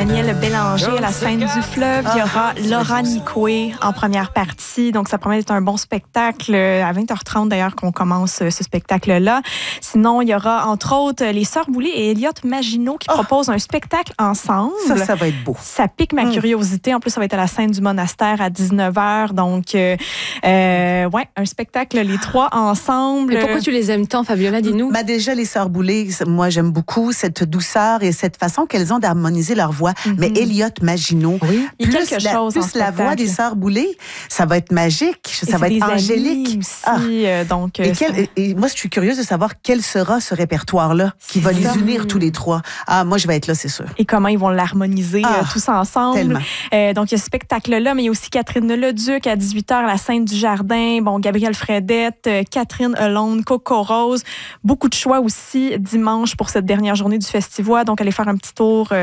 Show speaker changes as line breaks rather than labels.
Daniel Bélanger à la scène du fleuve. Il y aura Laura Nicoué en première partie. Donc, ça promet d'être un bon spectacle. À 20h30, d'ailleurs, qu'on commence ce spectacle-là. Sinon, il y aura, entre autres, les Sœurs Boulay et Elliot Maginot qui proposent un spectacle ensemble.
Ça va être beau.
Ça pique ma curiosité. En plus, ça va être à la scène du monastère à 19h. Donc, un spectacle, les trois ensemble.
Mais pourquoi tu les aimes tant, Fabiola, dis-nous?
Déjà, les Sœurs Boulay, moi, j'aime beaucoup cette douceur et cette façon qu'elles ont d'harmoniser leur voix. Mais Elliot Maginot,
il y a quelque chose
plus la voix des Sœurs Boulay, ça va être magique, ça va être angélique.
Aussi, donc,
et moi, je suis curieuse de savoir quel sera ce répertoire-là qui va les unir tous les trois. Moi, je vais être là, c'est sûr.
Et comment ils vont l'harmoniser tous ensemble.
Tellement.
Donc, il y a ce spectacle-là, mais il y a aussi Catherine Leduc à 18h à la scène du Jardin. Bon, Gabrielle Fredette, Catherine Alone, Coco Rose. Beaucoup de choix aussi dimanche pour cette dernière journée du festival. Donc, allez faire un petit tour